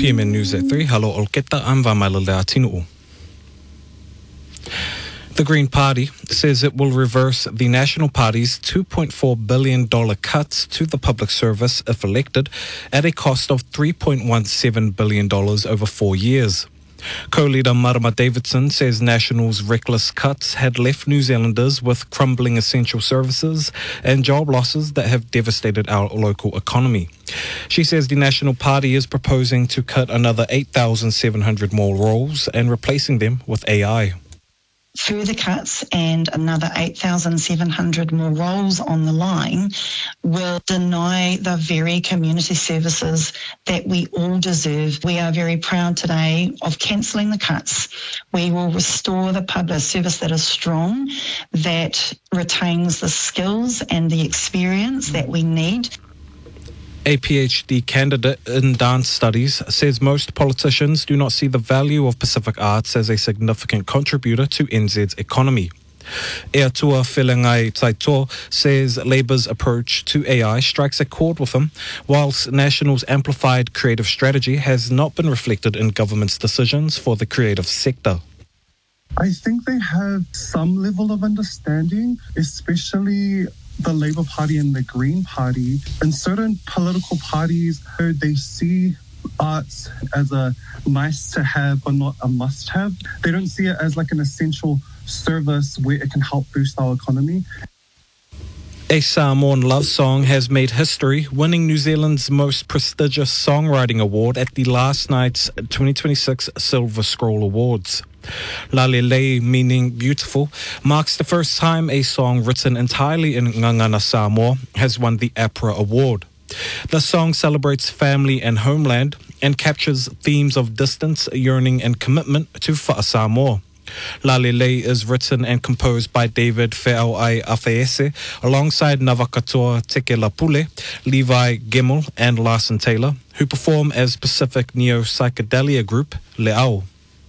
PMN News at 3. Hello, Olketa. I'm Vamaila Leatinu. The Green Party says it will reverse the National Party's $2.4 billion cuts to the public service if elected at a cost of $3.17 billion over 4 years. Co-leader Marama Davidson says National's reckless cuts had left New Zealanders with crumbling essential services and job losses that have devastated our local economy. She says the National Party is proposing to cut another 8,700 more roles and replacing them with AI. Further cuts and another 8,700 more roles on the line will deny the very community services that we all deserve. We are very proud today of cancelling the cuts. We will restore the public service that is strong, that retains the skills and the experience that we need. A PhD candidate in dance studies says most politicians do not see the value of Pacific arts as a significant contributor to NZ's economy. Eatua Whilengai Taitoa says Labour's approach to AI strikes a chord with him, whilst National's amplified creative strategy has not been reflected in government's decisions for the creative sector. I think they have some level of understanding, especially the Labour Party and the Green Party. In certain political parties, they see arts as a nice to have but not a must have. They don't see it as like an essential service where it can help boost our economy. A Samoan love song has made history, winning New Zealand's most prestigious songwriting award at the last night's 2026 Silver Scroll Awards. Lalelei, meaning beautiful, marks the first time a song written entirely in Ngangana Samoa has won the APRA award. The song celebrates family and homeland and captures themes of distance, yearning and commitment to Fa'asamoa. Lalelei is written and composed by David Fe'auai Afeese alongside Navakatoa Tekelapule, Levi Gemmell and Larson Taylor, who perform as Pacific Neo-Psychedelia group Le'au.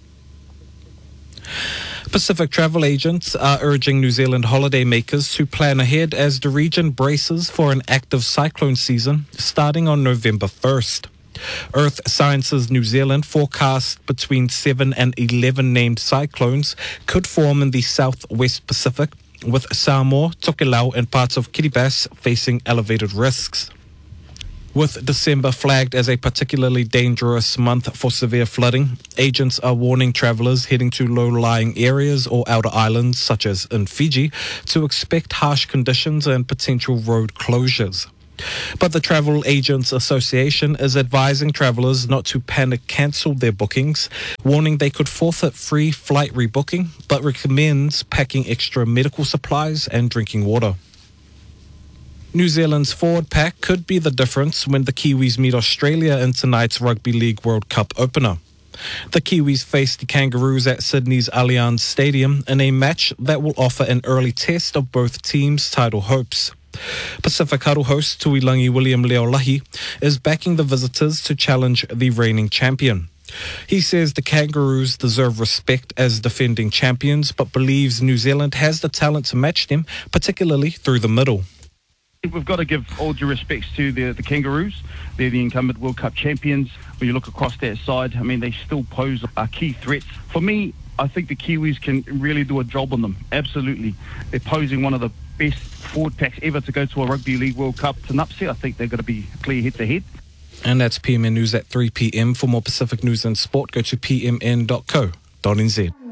Pacific travel agents are urging New Zealand holidaymakers to plan ahead as the region braces for an active cyclone season starting on November 1st. Earth Sciences New Zealand forecast between 7 and 11 named cyclones could form in the southwest Pacific, with Samoa, Tokelau and parts of Kiribati facing elevated risks. With December flagged as a particularly dangerous month for severe flooding, agents are warning travellers heading to low-lying areas or outer islands, such as in Fiji, to expect harsh conditions and potential road closures. But the Travel Agents Association is advising travellers not to panic cancel their bookings, warning they could forfeit free flight rebooking, but recommends packing extra medical supplies and drinking water. New Zealand's forward pack could be the difference when the Kiwis meet Australia in tonight's Rugby League World Cup opener. The Kiwis face the Kangaroos at Sydney's Allianz Stadium in a match that will offer an early test of both teams' title hopes. Pacific Huddle host Tuilangi William Leolahi is backing the visitors to challenge the reigning champion. He says the Kangaroos deserve respect as defending champions, but believes New Zealand has the talent to match them, particularly through the middle. We've got to give all due respects to the Kangaroos. They're the incumbent World Cup champions. When you look across that side, I mean, they still pose key threats. For me, I think the Kiwis can really do a job on them. Absolutely. They're posing one of the best forward packs ever to go to a Rugby League World Cup. It's an upset. I think they're going to be clear head-to-head. And that's PMN News at 3 p.m. For more Pacific news and sport, go to pmn.co.nz.